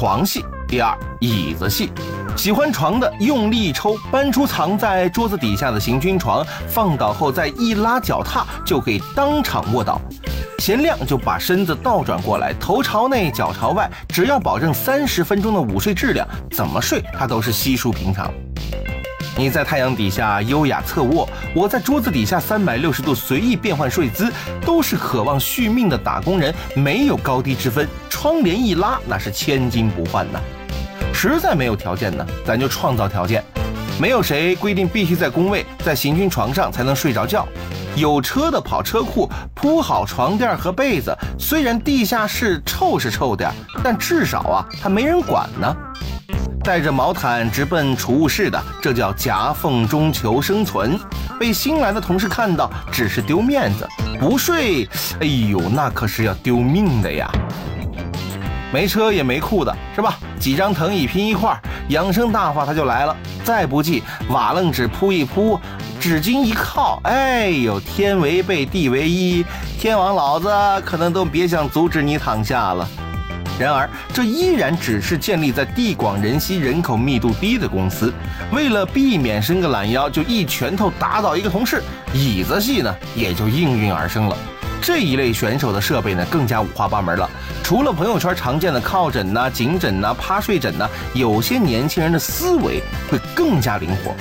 床戏，第二椅子戏。喜欢床的用力一抽，搬出藏在桌子底下的行军床，放倒后再一拉脚踏，就可以当场卧倒。贤亮就把身子倒转过来，头朝内脚朝外，只要保证30分钟的午睡质量，怎么睡他都是稀疏平常。你在太阳底下优雅侧卧，我在桌子底下360度随意变换睡姿，都是渴望续命的打工人，没有高低之分，窗帘一拉那是千金不换呐。实在没有条件呢，咱就创造条件。没有谁规定必须在工位在行军床上才能睡着觉，有车的跑车库铺好床垫和被子，虽然地下室臭是臭点，但至少啊它没人管呢。带着毛毯直奔储物室的，这叫夹缝中求生存。被新来的同事看到只是丢面子，不睡哎呦那可是要丢命的呀。没车也没裤的是吧？几张藤椅拼一块，养生大法他就来了。再不济瓦楞纸铺一铺，纸巾一靠，哎呦，天为被地为一，天王老子可能都别想阻止你躺下了。然而这依然只是建立在地广人稀人口密度低的公司，为了避免伸个懒腰就一拳头打倒一个同事，椅子戏呢也就应运而生了。这一类选手的设备呢更加五花八门了，除了朋友圈常见的靠枕颈枕趴睡枕有些年轻人的思维会更加灵活。